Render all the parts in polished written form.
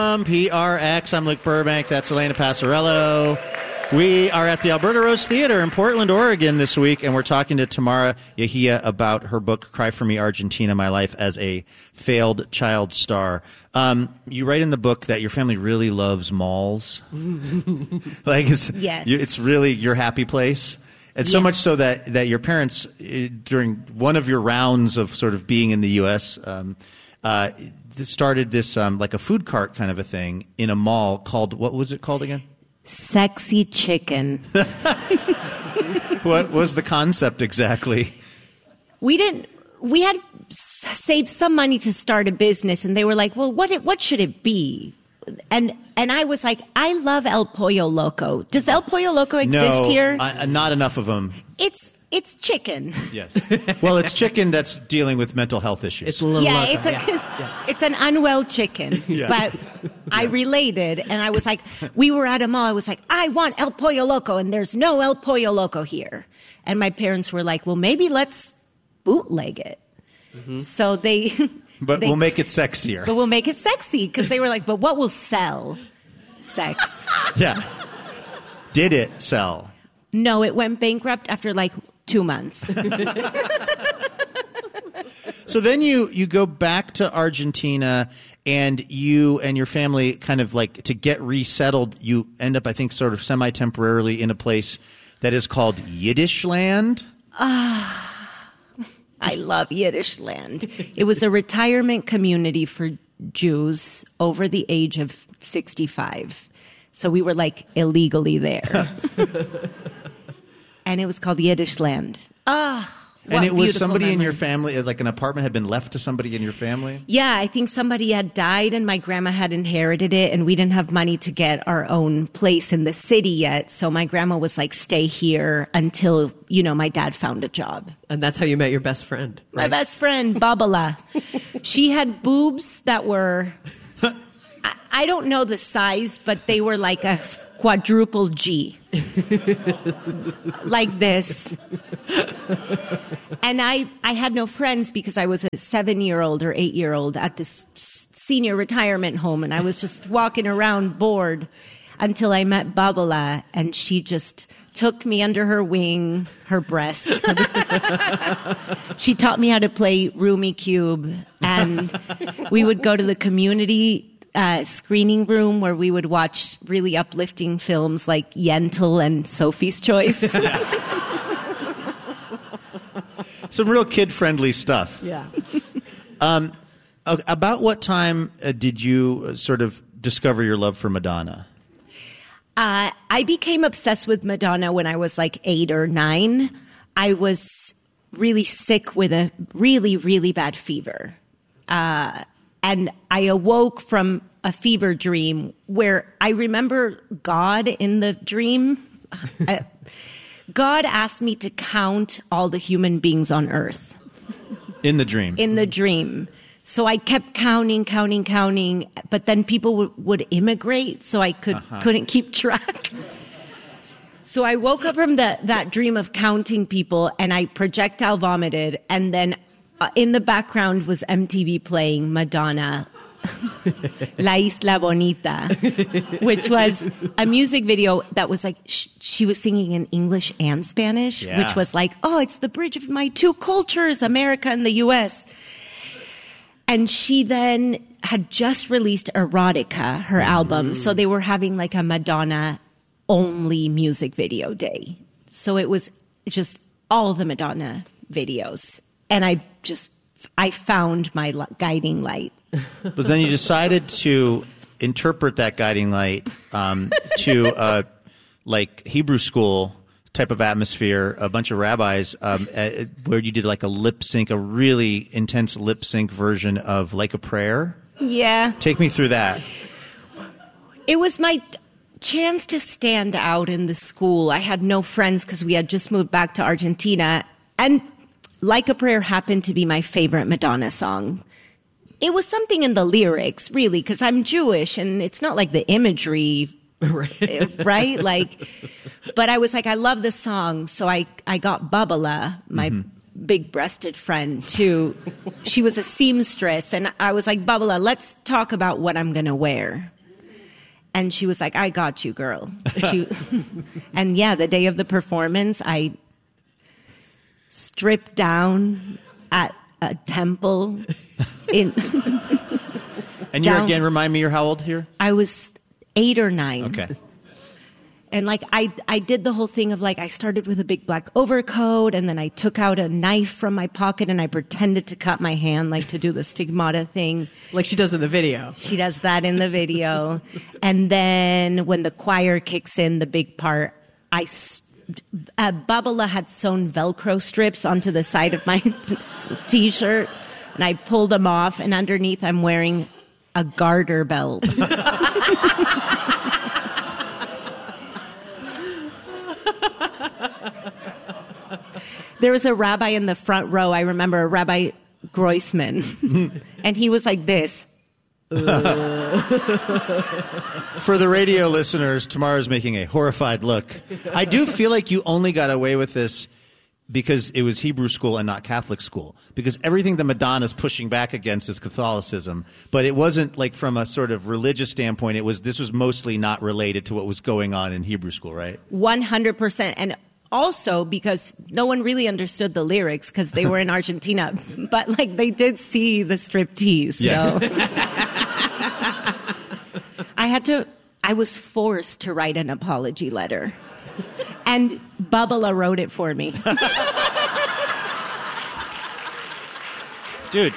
PRX. I'm Luke Burbank. That's Elena Passarello. We are at the Alberta Rose Theater in Portland, Oregon this week, and we're talking to Tamara Yahia about her book, Cry for Me, Argentina, My Life as a Failed Child Star. You write in the book that your family really loves malls. It's really your happy place. And so much so that your parents, during one of your rounds of sort of being in the U.S., started this like a food cart kind of a thing in a mall called, what was it called again? Sexy Chicken. What was the concept exactly? We had saved some money to start a business, and they were like, well, what should it be? And I was like, I love El Pollo Loco. Does El Pollo Loco exist here? No, not enough of them. It's chicken. Yes. Well, it's chicken that's dealing with mental health issues. It's a little it's an unwell chicken. Yeah. But I related, and I was like, we were at a mall. I was like, I want El Pollo Loco, and there's no El Pollo Loco here. And my parents were like, well, maybe let's bootleg it. Mm-hmm. So they... we'll make it sexier. But we'll make it sexy, because they were like, but what will sell? Sex. Yeah. Did it sell? No, it went bankrupt after like 2 months. So then you go back to Argentina, and you and your family kind of like, to get resettled, you end up, I think, sort of semi-temporarily in a place that is called Yiddish Land. I love Yiddish Land. It was a retirement community for Jews over the age of 65. So we were like illegally there. And it was called Yiddish Land. And it was somebody in your family, like an apartment had been left to somebody in your family? Yeah, I think somebody had died and my grandma had inherited it, and we didn't have money to get our own place in the city yet. So my grandma was like, stay here until, my dad found a job. And that's how you met your best friend, right? My best friend, Babala. She had boobs that were, I don't know the size, but they were like a quadruple G. Like this. And I had no friends because I was a 7-year-old or 8-year-old at this senior retirement home, and I was just walking around bored until I met Babala, and she just took me under her wing, her breast. She taught me how to play Rumi Cube, and we would go to the community screening room where we would watch really uplifting films like Yentl and Sophie's Choice. Some real kid-friendly stuff. Yeah. About what time did you sort of discover your love for Madonna? I became obsessed with Madonna when I was like 8 or 9. I was really sick with a really, really bad fever. And I awoke from a fever dream where I remember God in the dream. God asked me to count all the human beings on earth. In the dream? In the dream. So I kept counting, but then people would immigrate, so I couldn't keep track. So I woke up from that dream of counting people, and I projectile vomited, and then in the background was MTV playing Madonna, La Isla Bonita, which was a music video that was like, she was singing in English and Spanish, which was like, oh, it's the bridge of my two cultures, America and the US. And she then had just released Erotica, her album. So they were having like a Madonna-only music video day. So it was just all the Madonna videos. And I found my guiding light. But then you decided to interpret that guiding light to like Hebrew school type of atmosphere, a bunch of rabbis, where you did like a lip sync, a really intense lip sync version of Like a Prayer. Yeah. Take me through that. It was my chance to stand out in the school. I had no friends because we had just moved back to Argentina. And Like a Prayer happened to be my favorite Madonna song. It was something in the lyrics, really, because I'm Jewish, and it's not like the imagery, right? Like, but I was like, I love this song, so I got Babala, my big-breasted friend too. She was a seamstress, and I was like, Babala, let's talk about what I'm going to wear. And she was like, I got you, girl. And yeah, the day of the performance, I stripped down at a temple in... And you're, again, remind me, you're how old here? I was 8 or 9. Okay. And like I did the whole thing of like I started with a big black overcoat, and then I took out a knife from my pocket and I pretended to cut my hand, like to do the stigmata thing, like she does in the video. She does that in the video. And then when the choir kicks in, the big part, Babala had sewn Velcro strips onto the side of my t-shirt, and I pulled them off, and underneath I'm wearing a garter belt. There was a rabbi in the front row. I remember Rabbi Groisman. And he was like this. For the radio listeners, Tamara's making a horrified look. I do feel like you only got away with this because it was Hebrew school and not Catholic school. Because everything the Madonna's pushing back against is Catholicism. But it wasn't like from a sort of religious standpoint. This was mostly not related to what was going on in Hebrew school, right? 100%. And also because no one really understood the lyrics because they were in Argentina, but like they did see the striptease. Yeah. So I was forced to write an apology letter, and Babala wrote it for me. Dude,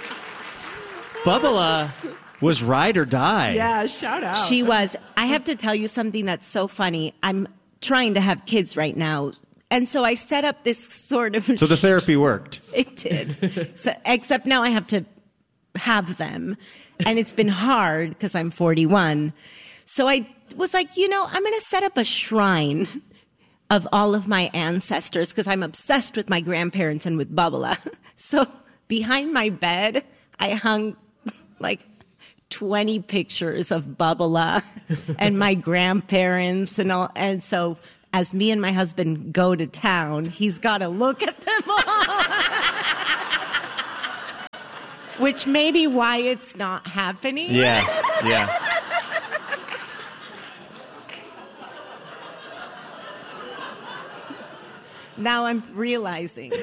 Babala was ride or die. Yeah, shout out. She was. I have to tell you something that's so funny. I'm trying to have kids right now. And so I set up this sort of... So the therapy worked. It did. So, except now I have to have them. And it's been hard because I'm 41. So I was like, I'm going to set up a shrine of all of my ancestors because I'm obsessed with my grandparents and with Babala. So behind my bed, I hung like 20 pictures of Babala and my grandparents and all. And so as me and my husband go to town, he's got to look at them all. Which may be why it's not happening. Yeah. Now I'm realizing.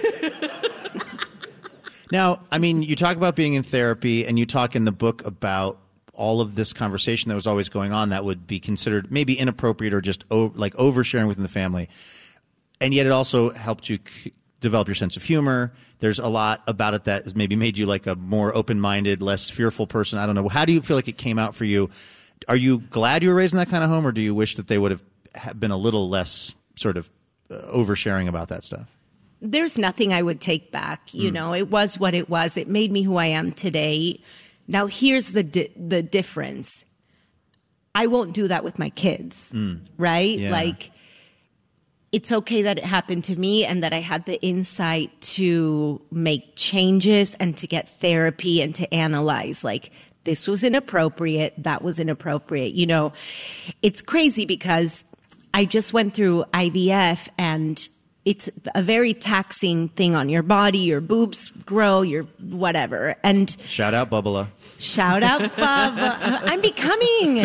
Now, I mean, you talk about being in therapy, and you talk in the book about all of this conversation that was always going on that would be considered maybe inappropriate or just like oversharing within the family. And yet it also helped you develop your sense of humor. There's a lot about it that has maybe made you like a more open-minded, less fearful person. I don't know. How do you feel like it came out for you? Are you glad you were raised in that kind of home, or do you wish that they would have been a little less sort of oversharing about that stuff? There's nothing I would take back. It was what it was. It made me who I am today. Now, here's the difference. I won't do that with my kids, right? Yeah. Like, it's okay that it happened to me and that I had the insight to make changes and to get therapy and to analyze, like, this was inappropriate, that was inappropriate. It's crazy because I just went through IVF, and it's a very taxing thing on your body. Your boobs grow, your whatever. And shout out Babala. Shout out Baba. I'm becoming.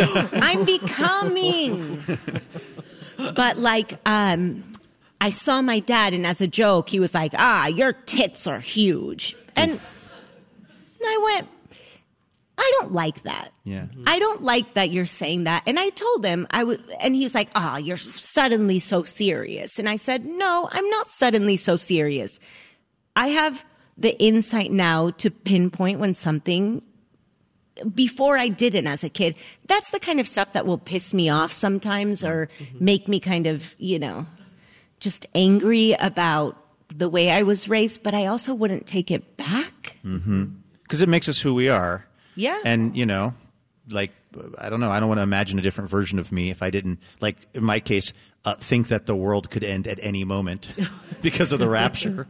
But like, I saw my dad, and as a joke, he was like, your tits are huge. And I went, I don't like that. Yeah. I don't like that you're saying that. And I told him, and he was like, you're suddenly so serious. And I said, no, I'm not suddenly so serious. I have the insight now to pinpoint when something, before I didn't as a kid. That's the kind of stuff that will piss me off sometimes, or make me kind of, just angry about the way I was raised, but I also wouldn't take it back. Because it makes us who we are. Yeah. And, like, I don't know. I don't want to imagine a different version of me if I didn't, like, in my case, think that the world could end at any moment because of the rapture.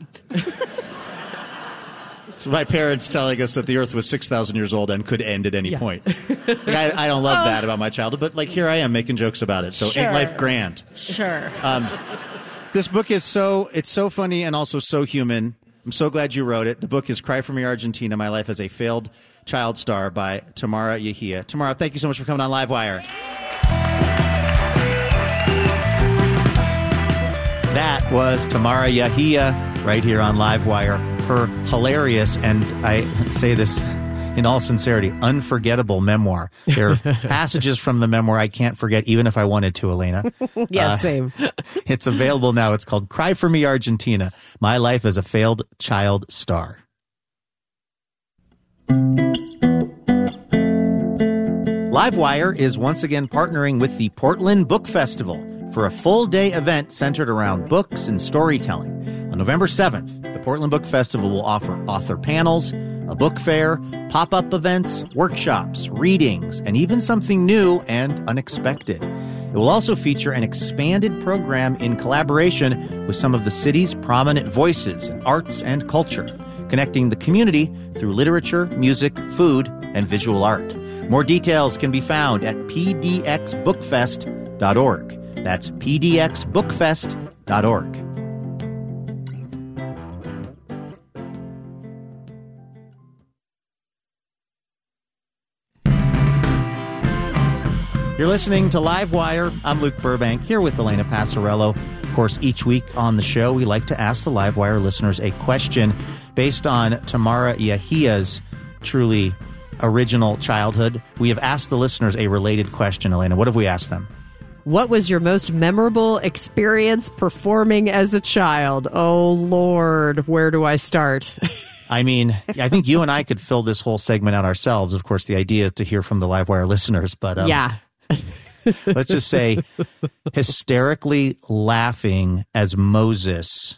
So my parents telling us that the earth was 6,000 years old and could end at any point. Like, I don't love that about my childhood, but like here I am making jokes about it. So Sure. ain't life grand? Sure. This book is it's so funny and also so human. I'm so glad you wrote it. The book is Cry for Me, Argentina, My Life as a Failed Child Star by Tamara Yahia. Tamara, thank you so much for coming on Livewire. That was Tamara Yahia right here on Livewire. Her hilarious, and I say this in all sincerity, unforgettable memoir. There are passages from the memoir I can't forget, even if I wanted to, Elena. Yeah, same. It's available now. It's called Cry for Me, Argentina, My Life as a Failed Child Star. Livewire is once again partnering with the Portland Book Festival for a full-day event centered around books and storytelling. On November 7th, the Portland Book Festival will offer author panels, a book fair, pop-up events, workshops, readings, and even something new and unexpected. It will also feature an expanded program in collaboration with some of the city's prominent voices in arts and culture, connecting the community through literature, music, food, and visual art. More details can be found at pdxbookfest.org. That's pdxbookfest.org. You're listening to Livewire. I'm Luke Burbank, here with Elena Passarello. Of course, each week on the show, we like to ask the Livewire listeners a question based on Tamara Yahia's truly original childhood. We have asked the listeners a related question, Elena. What have we asked them? What was your most memorable experience performing as a child? Oh, Lord, where do I start? I mean, I think you and I could fill this whole segment out ourselves. Of course, the idea is to hear from the Livewire listeners, but yeah. Let's just say hysterically laughing as Moses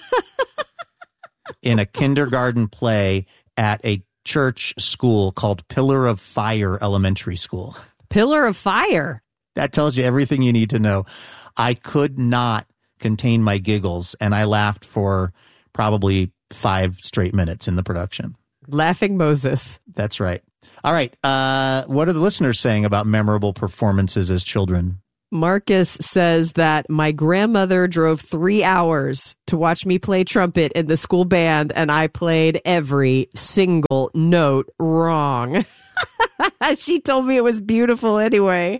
in a kindergarten play at a church school called Pillar of Fire Elementary School. Pillar of Fire? That tells you everything you need to know. I could not contain my giggles, and I laughed for probably 5 straight minutes in the production. Laughing Moses. That's right. All right. What are the listeners saying about memorable performances as children? Marcus says that my grandmother drove 3 hours to watch me play trumpet in the school band, and I played every single note wrong. She told me it was beautiful anyway.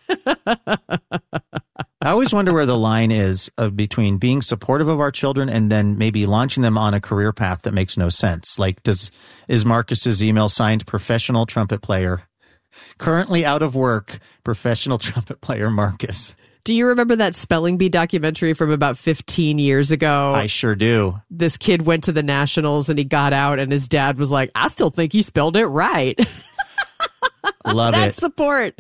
I always wonder where the line is between being supportive of our children and then maybe launching them on a career path that makes no sense. Like, is Marcus's email signed professional trumpet player? Currently out of work, professional trumpet player Marcus. Do you remember that Spelling Bee documentary from about 15 years ago? I sure do. This kid went to the Nationals and he got out and his dad was like, I still think he spelled it right. Love That's it. Support.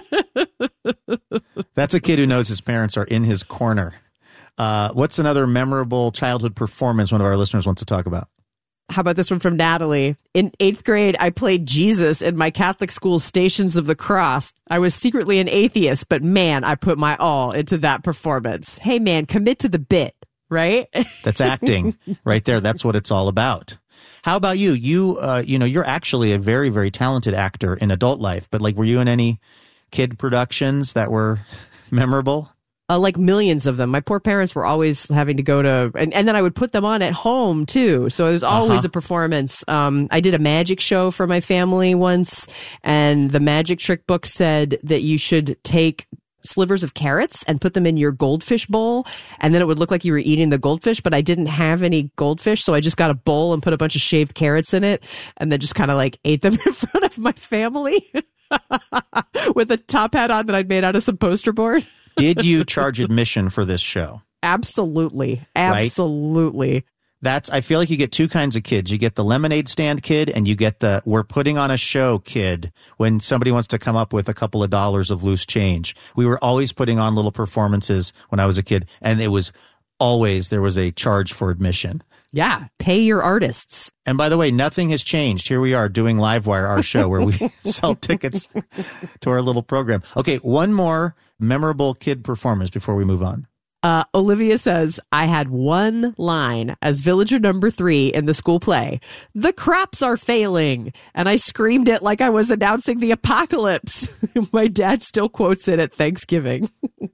That's a kid who knows his parents are in his corner. What's another memorable childhood performance one of our listeners wants to talk about? How about this one from Natalie? In 8th grade, I played Jesus in my Catholic school's Stations of the Cross. I was secretly an atheist, but man, I put my all into that performance. Hey man, commit to the bit, right? That's acting right there. That's what it's all about. How about you? You're actually a very, very talented actor in adult life, but were you in any kid productions that were memorable? Like millions of them. My poor parents were always having to go to, and then I would put them on at home too. So it was always a performance. I did a magic show for my family once, and the magic trick book said that you should take slivers of carrots and put them in your goldfish bowl, and then it would look like you were eating the goldfish, but I didn't have any goldfish, so I just got a bowl and put a bunch of shaved carrots in it, and then just kind of ate them in front of my family with a top hat on that I'd made out of some poster board. Did you charge admission for this show? Absolutely. Absolutely. Right? I feel like you get 2 kinds of kids. You get the lemonade stand kid, and you get the we're putting on a show kid when somebody wants to come up with a couple of dollars of loose change. We were always putting on little performances when I was a kid, and there was a charge for admission. Yeah, pay your artists. And by the way, nothing has changed. Here we are doing Livewire, our show, where we sell tickets to our little program. Okay, one more memorable kid performance before we move on. Olivia says, I had one line as villager number 3 in the school play. The crops are failing. And I screamed it like I was announcing the apocalypse. My dad still quotes it at Thanksgiving.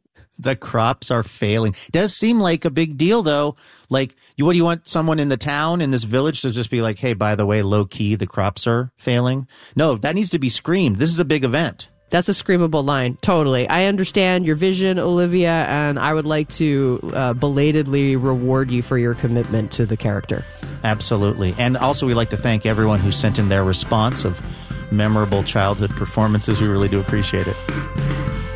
The crops are failing. Does seem like a big deal, though. Like, what do you want someone in the town, in this village, to just be like, hey, by the way, low key, the crops are failing? No, that needs to be screamed. This is a big event. That's a screamable line. Totally. I understand your vision, Olivia, and I would like to belatedly reward you for your commitment to the character. Absolutely. And also, we'd like to thank everyone who sent in their response of memorable childhood performances. We really do appreciate it.